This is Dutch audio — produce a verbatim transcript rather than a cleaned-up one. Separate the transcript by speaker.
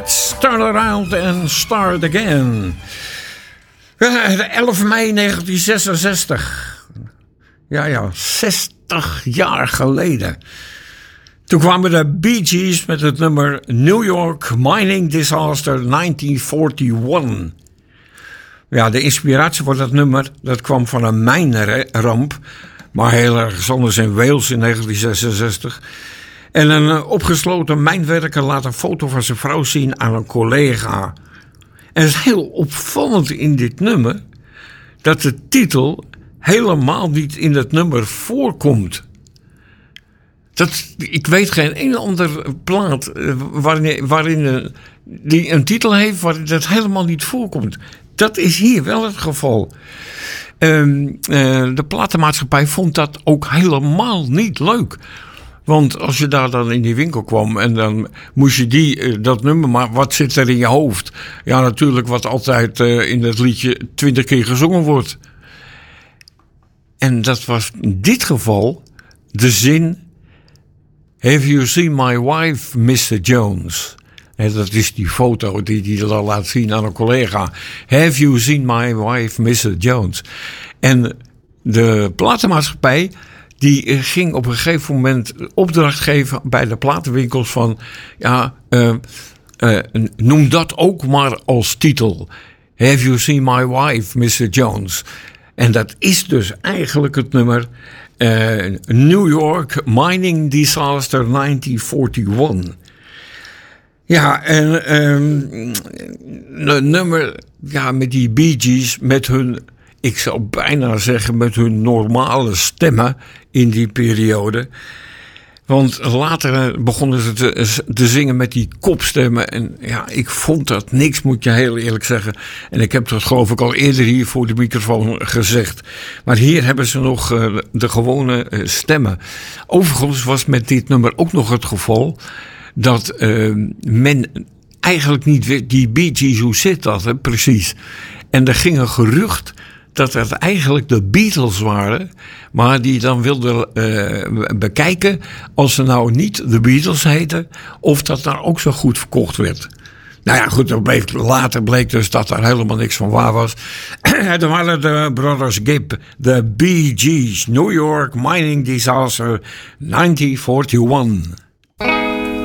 Speaker 1: Let's turn around and start again. elf mei negentien zesenzestig. Ja, ja, zestig jaar geleden. Toen kwamen de Bee Gees met het nummer New York Mining Disaster negentien eenenveertig. Ja, de inspiratie voor dat nummer, dat kwam van een mijnramp, maar heel erg anders in Wales in negentien zesenzestig. En een opgesloten mijnwerker laat een foto van zijn vrouw zien aan een collega. En het is heel opvallend in dit nummer dat de titel helemaal niet in het nummer voorkomt. Dat, ik weet geen ene andere plaat waarin, waarin die een titel heeft waarin dat helemaal niet voorkomt. Dat is hier wel het geval. Um, uh, de platenmaatschappij vond dat ook helemaal niet leuk. Want als je daar dan in die winkel kwam en dan moest je die, uh, dat nummer, maar wat zit er in je hoofd? Ja, natuurlijk wat altijd uh, in dat liedje twintig keer gezongen wordt. En dat was in dit geval de zin: Have you seen my wife, mister Jones? En dat is die foto die hij dan laat zien aan een collega. Have you seen my wife, mister Jones? En de platenmaatschappij die ging op een gegeven moment opdracht geven bij de platenwinkels van, ja, uh, uh, noem dat ook maar als titel. Have you seen my wife, mister Jones? En dat is dus eigenlijk het nummer uh, New York Mining Disaster negentien eenenveertig. Ja, en um, een nummer, ja, met die Bee Gees, met hun, ik zou bijna zeggen, met hun normale stemmen in die periode. Want later begonnen ze te, te zingen met die kopstemmen. En ja, ik vond dat niks, moet je heel eerlijk zeggen. En ik heb dat geloof ik al eerder hier voor de microfoon gezegd. Maar hier hebben ze nog uh, de gewone uh, stemmen. Overigens was met dit nummer ook nog het geval dat uh, men eigenlijk niet weet, die Bee Gees, hoe zit dat hè, precies. En er ging een gerucht dat het eigenlijk de Beatles waren, maar die dan wilden uh, bekijken als ze nou niet de Beatles heten, of dat daar ook zo goed verkocht werd. Nou ja, goed, bleef, later bleek dus dat daar helemaal niks van waar was. Er waren de Brothers Gibb, de Bee Gees, New York Mining Disaster negentien eenenveertig.